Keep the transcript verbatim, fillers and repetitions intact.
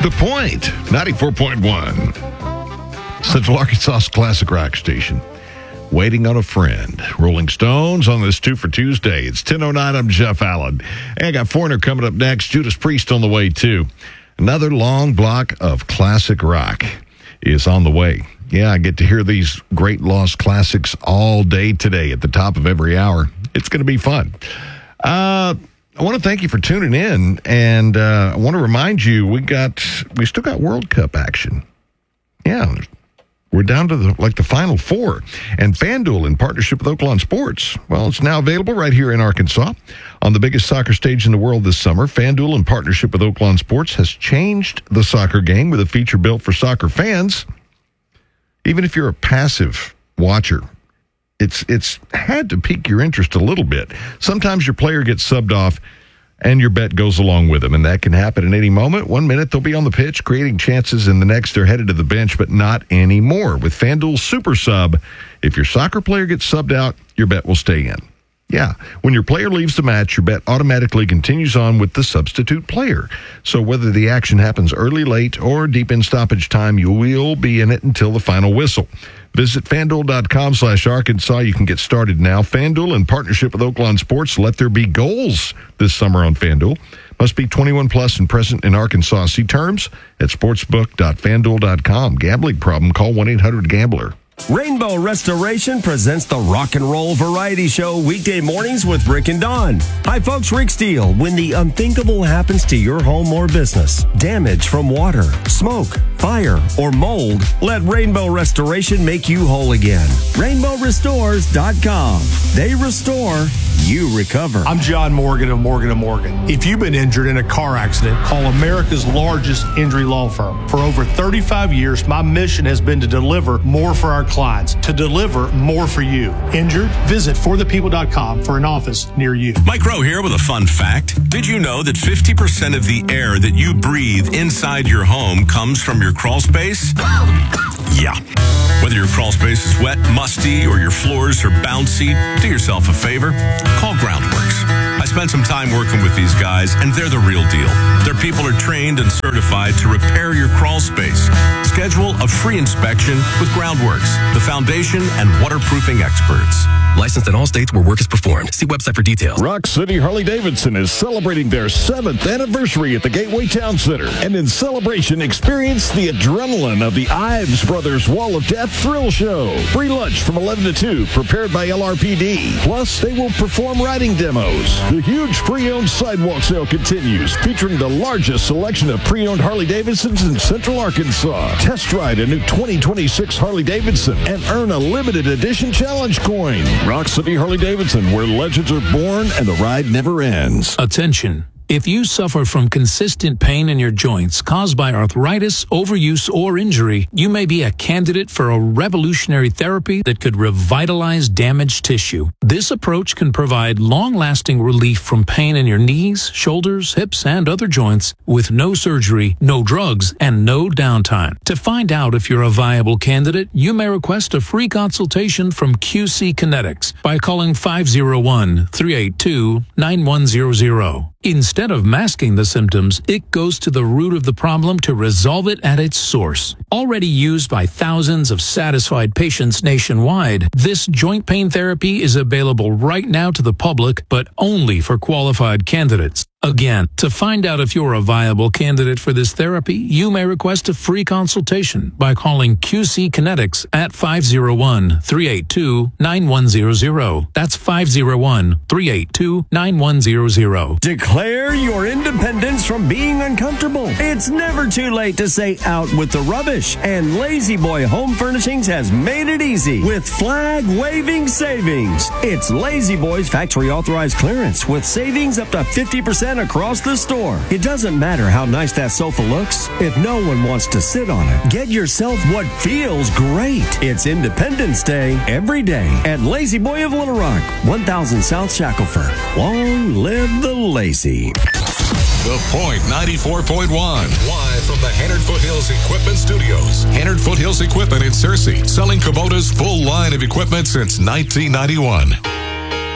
The Point, ninety-four point one. Central Arkansas's classic rock station. Waiting on a Friend. Rolling Stones on this two for Tuesday. It's ten oh nine. I'm Jeff Allen. And I got Foreigner coming up next. Judas Priest on the way, too. Another long block of classic rock is on the way. Yeah, I get to hear these great lost classics all day today at the top of every hour. It's going to be fun. Uh, I want to thank you for tuning in, and uh, I want to remind you we got we still got World Cup action. Yeah, we're down to the like the final four, and FanDuel in partnership with Oaklawn Sports. Well, it's now available right here in Arkansas on the biggest soccer stage in the world this summer. FanDuel in partnership with Oaklawn Sports has changed the soccer game with a feature built for soccer fans. Even if you're a passive watcher, it's it's had to pique your interest a little bit. Sometimes your player gets subbed off and your bet goes along with them, and that can happen at any moment. One minute they'll be on the pitch creating chances, and the next they're headed to the bench, but not anymore. With FanDuel Super Sub, if your soccer player gets subbed out, your bet will stay in. Yeah, when your player leaves the match, your bet automatically continues on with the substitute player. So whether the action happens early, late, or deep in stoppage time, you will be in it until the final whistle. Visit FanDuel.com slash Arkansas. You can get started now. FanDuel in partnership with Oaklawn Sports. Let there be goals this summer on FanDuel. Must be twenty-one plus and present in Arkansas. See terms at sportsbook dot fanduel dot com. Gambling problem? Call one eight hundred gambler. Rainbow Restoration presents the Rock and Roll Variety Show weekday mornings with Rick and Dawn. Hi, folks. Rick Steele. When the unthinkable happens to your home or business, damage from water, smoke, fire, or mold, let Rainbow Restoration make you whole again. rainbow restores dot com. They restore, you recover. I'm John Morgan of Morgan and Morgan. If you've been injured in a car accident, call America's largest injury law firm. For over thirty-five years, my mission has been to deliver more for our clients, to deliver more for you. Injured? Visit for the people dot com for an office near you. Mike Rowe here with a fun fact. Did you know that fifty percent of the air that you breathe inside your home comes from your crawl space? Yeah. Whether your crawl space is wet, musty, or your floors are bouncy, do yourself a favor. Call Groundworks. I spent some time working with these guys, and they're the real deal. Their people are trained and certified to repair your crawl space. Schedule a free inspection with Groundworks, the foundation and waterproofing experts. Licensed in all states where work is performed. See website for details. Rock City Harley-Davidson is celebrating their seventh anniversary at the Gateway Town Center. And in celebration, experience the adrenaline of the Ives Brothers Wall of Death Thrill Show. Free lunch from eleven to two, prepared by L R P D. Plus, they will perform riding demos. The huge pre-owned sidewalk sale continues, featuring the largest selection of pre-owned Harley-Davidsons in Central Arkansas. Test ride a new twenty twenty-six Harley-Davidson and earn a limited edition challenge coin. Rock City Harley-Davidson, where legends are born and the ride never ends. Attention. If you suffer from consistent pain in your joints caused by arthritis, overuse, or injury, you may be a candidate for a revolutionary therapy that could revitalize damaged tissue. This approach can provide long-lasting relief from pain in your knees, shoulders, hips, and other joints with no surgery, no drugs, and no downtime. To find out if you're a viable candidate, you may request a free consultation from Q C Kinetics by calling five oh one, three eight two, nine one zero zero. Instead of masking the symptoms, it goes to the root of the problem to resolve it at its source. Already used by thousands of satisfied patients nationwide, this joint pain therapy is available right now to the public, but only for qualified candidates. Again, to find out if you're a viable candidate for this therapy, you may request a free consultation by calling Q C Kinetics at five oh one, three eight two, nine one zero zero. That's five oh one, three eight two, nine one zero zero. Declare your independence from being uncomfortable. It's never too late to say out with the rubbish. And Lazy Boy Home Furnishings has made it easy with flag-waving savings. It's Lazy Boy's factory authorized clearance with savings up to fifty percent across the store. It doesn't matter how nice that sofa looks if no one wants to sit on it. Get yourself what feels great. It's Independence Day every day at Lazy Boy of Little Rock, one thousand South Shackelford. Long live the lazy. The Point ninety-four point one. Live from the Hannard Foothills Equipment Studios. Hannard Foothills Equipment in Searcy, selling Kubota's full line of equipment since nineteen ninety-one.